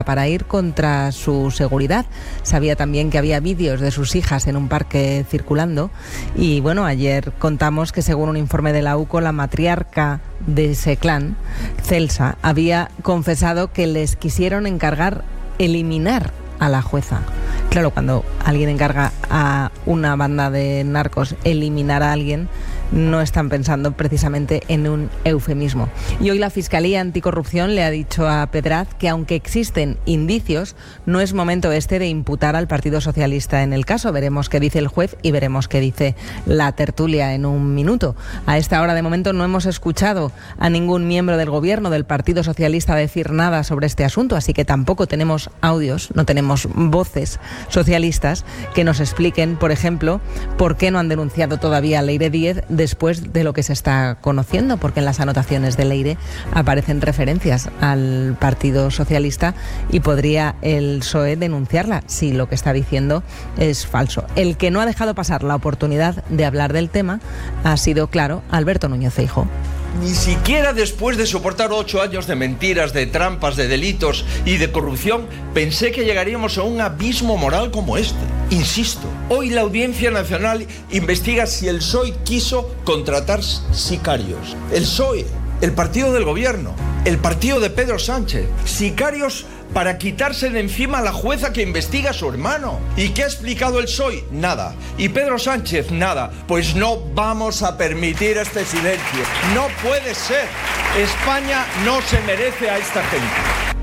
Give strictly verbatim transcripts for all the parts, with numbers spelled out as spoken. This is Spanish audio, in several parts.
para ir contra su seguridad. Sabía también que había vídeos de sus hijas en un parque circulando y bueno, ayer contamos que según un informe de la U C O, la matriarca de ese clan, Celsa, había confesado que les quisieron encargar eliminar a la jueza. Claro, cuando alguien encarga a una banda de narcos eliminar a alguien, no están pensando precisamente en un eufemismo. Y hoy la Fiscalía Anticorrupción le ha dicho a Pedraz que aunque existen indicios, no es momento este de imputar al Partido Socialista en el caso. Veremos qué dice el juez y veremos qué dice la tertulia en un minuto. A esta hora de momento no hemos escuchado a ningún miembro del gobierno del Partido Socialista decir nada sobre este asunto, así que tampoco tenemos audios, no tenemos voces socialistas que nos expliquen, por ejemplo, por qué no han denunciado todavía a Leire Díez después de lo que se está conociendo, porque en las anotaciones de Leire aparecen referencias al Partido Socialista y podría el P S O E denunciarla si lo que está diciendo es falso. El que no ha dejado pasar la oportunidad de hablar del tema ha sido, claro, Alberto Núñez Feijóo. Ni siquiera después de soportar ocho años de mentiras, de trampas, de delitos y de corrupción, pensé que llegaríamos a un abismo moral como este. Insisto, hoy la Audiencia Nacional investiga si el P S O E quiso contratar sicarios. El P S O E, el partido del gobierno, el partido de Pedro Sánchez, sicarios para quitarse de encima a la jueza que investiga a su hermano. ¿Y qué ha explicado el P S O E? Nada. ¿Y Pedro Sánchez? Nada. Pues no vamos a permitir este silencio. No puede ser. España no se merece a esta gente.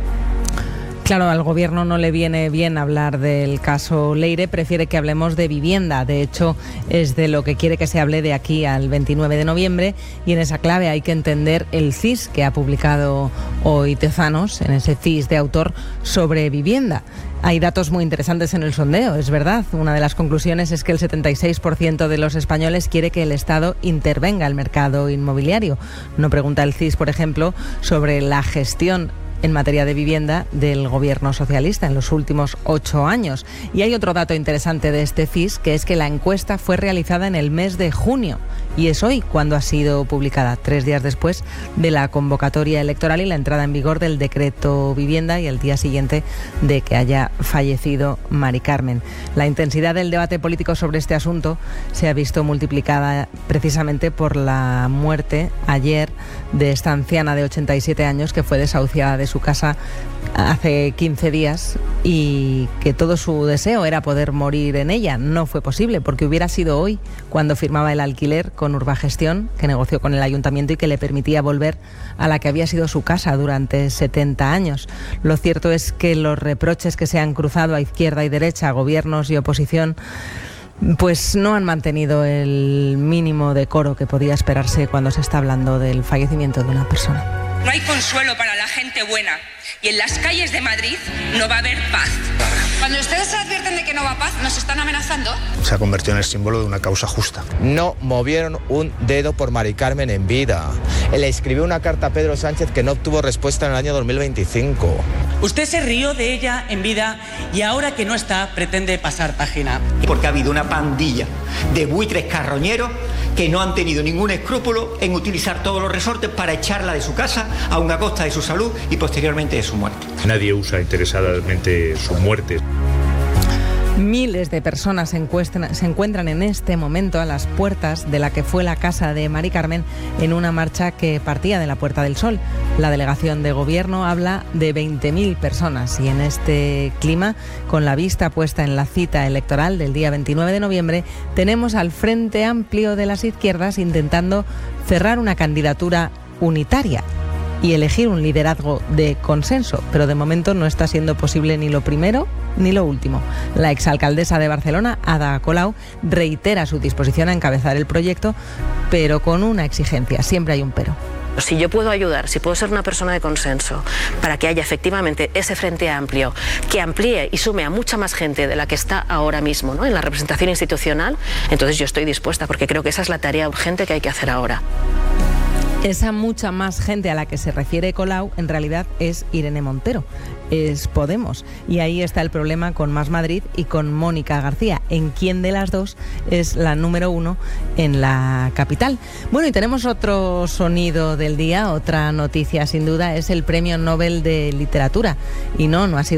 Claro, al gobierno no le viene bien hablar del caso Leire, prefiere que hablemos de vivienda. De hecho, es de lo que quiere que se hable de aquí al veintinueve de noviembre y en esa clave hay que entender el C I S que ha publicado hoy Tezanos, en ese C I S de autor sobre vivienda. Hay datos muy interesantes en el sondeo, es verdad. Una de las conclusiones es que el setenta y seis por ciento de los españoles quiere que el Estado intervenga en el mercado inmobiliario. No pregunta el C I S, por ejemplo, sobre la gestión en materia de vivienda del gobierno socialista en los últimos ocho años. Y hay otro dato interesante de este C I S, que es que la encuesta fue realizada en el mes de junio y es hoy cuando ha sido publicada, tres días después de la convocatoria electoral y la entrada en vigor del decreto vivienda y el día siguiente de que haya fallecido Mari Carmen. La intensidad del debate político sobre este asunto se ha visto multiplicada precisamente por la muerte ayer de esta anciana de ochenta y siete años que fue desahuciada de su casa hace quince días y que todo su deseo era poder morir en ella. No fue posible porque hubiera sido hoy cuando firmaba el alquiler con Urbagestión, que negoció con el ayuntamiento y que le permitía volver a la que había sido su casa durante setenta años. Lo cierto es que los reproches que se han cruzado a izquierda y derecha, gobiernos y oposición, pues no han mantenido el mínimo decoro que podía esperarse cuando se está hablando del fallecimiento de una persona. No hay consuelo para la gente buena y en las calles de Madrid no va a haber paz. Cuando ustedes se advierten de que no va paz, ¿nos están amenazando? Se ha convertido en el símbolo de una causa justa. No movieron un dedo por Mari Carmen en vida. Le escribió una carta a Pedro Sánchez que no obtuvo respuesta en el año dos mil veinticinco. Usted se rió de ella en vida y ahora que no está pretende pasar página. Porque ha habido una pandilla de buitres carroñeros que no han tenido ningún escrúpulo en utilizar todos los resortes para echarla de su casa, aun a costa de su salud y posteriormente de su muerte. Nadie usa interesadamente su muerte. Miles de personas se encuentran, se encuentran en este momento a las puertas de la que fue la casa de Mari Carmen en una marcha que partía de la Puerta del Sol. La delegación de gobierno habla de veinte mil personas y en este clima, con la vista puesta en la cita electoral del día veintinueve de noviembre, tenemos al Frente Amplio de las Izquierdas intentando cerrar una candidatura unitaria y elegir un liderazgo de consenso, pero de momento no está siendo posible ni lo primero ni lo último. La exalcaldesa de Barcelona, Ada Colau, reitera su disposición a encabezar el proyecto, pero con una exigencia, siempre hay un pero. Si yo puedo ayudar, si puedo ser una persona de consenso para que haya efectivamente ese frente amplio que amplíe y sume a mucha más gente de la que está ahora mismo, ¿no?, en la representación institucional, entonces yo estoy dispuesta porque creo que esa es la tarea urgente que hay que hacer ahora. Esa mucha más gente a la que se refiere Colau en realidad es Irene Montero, es Podemos. Y ahí está el problema con Más Madrid y con Mónica García, en quién de las dos es la número uno en la capital. Bueno, y tenemos otro sonido del día, otra noticia sin duda, es el Premio Nobel de Literatura. Y no, no ha sido